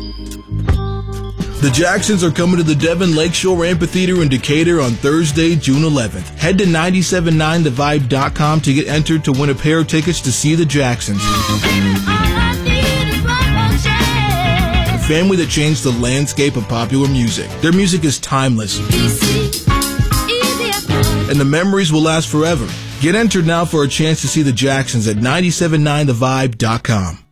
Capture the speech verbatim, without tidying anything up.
The Jacksons are coming to the Devon Lakeshore Amphitheater in Decatur on Thursday, June eleventh. Head to nine seven nine the vibe dot com to get entered to win a pair of tickets to see the Jacksons. A family that changed the landscape of popular music. Their music is timeless, and the memories will last forever. Get entered now for a chance to see the Jacksons at nine seven nine the vibe dot com.